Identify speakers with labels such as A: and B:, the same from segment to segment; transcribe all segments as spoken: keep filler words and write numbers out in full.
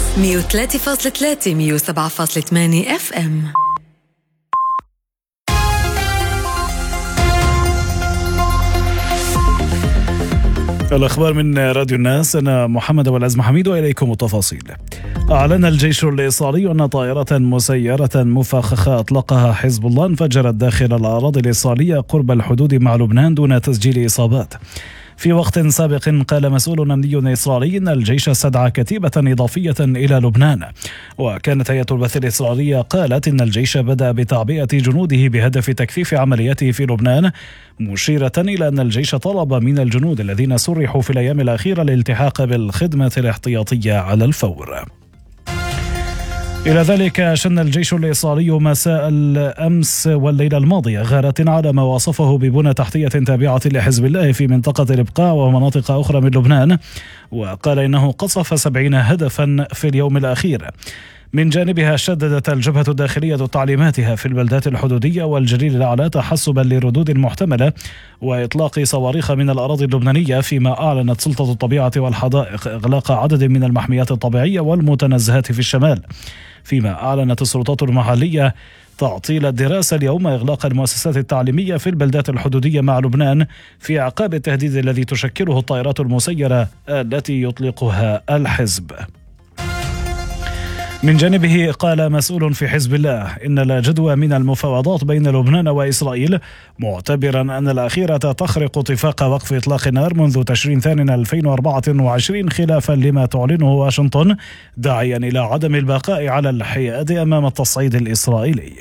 A: مية وثلاثة فاصلة ثلاثة مية وسبعة فاصلة ثمانية اف ام.
B: الأخبار من راديو الناس. أنا محمد أبو العز محميد وإليكم التفاصيل. أعلن الجيش الإسرائيلي أن طائرة مسيرة مفخخة أطلقها حزب الله انفجرت داخل الأراضي الإسرائيلية قرب الحدود مع لبنان دون تسجيل إصابات. في وقت سابق قال مسؤول أمني إسرائيلي أن الجيش استدعى كتيبة إضافية إلى لبنان. وكانت هيئة البث الإسرائيلية قالت إن الجيش بدأ بتعبئة جنوده بهدف تكثيف عملياته في لبنان، مشيرة إلى أن الجيش طلب من الجنود الذين سرحوا في الأيام الأخيرة الالتحاق بالخدمة الاحتياطية على الفور. إلى ذلك شن الجيش الإسرائيلي مساء الأمس والليلة الماضية غارات على ما وصفه ببنى تحتية تابعة لحزب الله في منطقة الإبقاع ومناطق أخرى من لبنان، وقال إنه قصف سبعين هدفا في اليوم الأخير. من جانبها شددت الجبهة الداخلية تعليماتها في البلدات الحدودية والجليل الأعلى تحسبا لردود محتملة وإطلاق صواريخ من الأراضي اللبنانية، فيما أعلنت سلطة الطبيعة والحدائق إغلاق عدد من المحميات الطبيعية والمتنزهات في الشمال، فيما أعلنت السلطات المحلية تعطيل الدراسة اليوم إغلاق المؤسسات التعليمية في البلدات الحدودية مع لبنان في أعقاب التهديد الذي تشكله الطائرات المسيرة التي يطلقها الحزب. من جانبه قال مسؤول في حزب الله إن لا جدوى من المفاوضات بين لبنان وإسرائيل، معتبرا أن الأخيرة تخرق اتفاق وقف إطلاق النار منذ تشرين ثاني ألفين وأربعة وعشرين خلافا لما تعلنه واشنطن، داعيا إلى عدم البقاء على الحياد أمام التصعيد الإسرائيلي.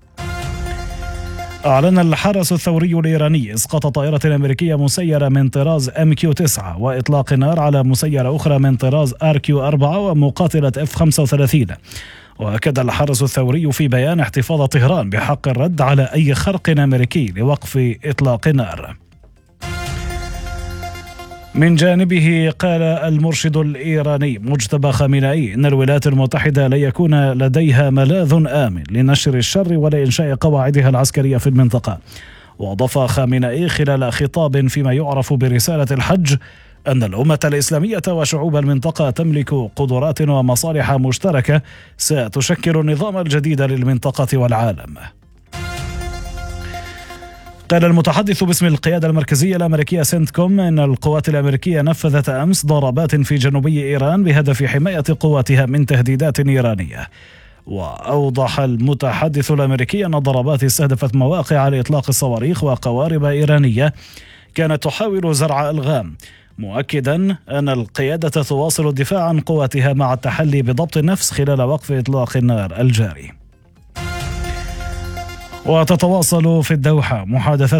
B: أعلن الحرس الثوري الإيراني إسقاط طائرة أمريكية مسيرة من طراز إم كيو تسعة وإطلاق النار على مسيرة أخرى من طراز آر كيو أربعة ومقاتلة إف خمسة وثلاثين. وأكد الحرس الثوري في بيان احتفاظ طهران بحق الرد على أي خرق أمريكي لوقف إطلاق النار. من جانبه قال المرشد الإيراني مجتبى خامنئي إن الولايات المتحدة لا يكون لديها ملاذ آمن لنشر الشر ولا إنشاء قواعدها العسكرية في المنطقة. وأضاف خامنئي خلال خطاب فيما يعرف برسالة الحج أن الأمة الإسلامية وشعوب المنطقة تملك قدرات ومصالح مشتركة ستشكل النظام الجديد للمنطقة والعالم. قال المتحدث باسم القيادة المركزية الأمريكية سنتكوم إن القوات الأمريكية نفذت أمس ضربات في جنوبي إيران بهدف حماية قواتها من تهديدات إيرانية. وأوضح المتحدث الأمريكي أن الضربات استهدفت مواقع لإطلاق الصواريخ وقوارب إيرانية كانت تحاول زرع ألغام، مؤكدا أن القيادة تواصل الدفاع عن قواتها مع التحلي بضبط النفس خلال وقف إطلاق النار الجاري. وتتواصل في الدوحة محادثات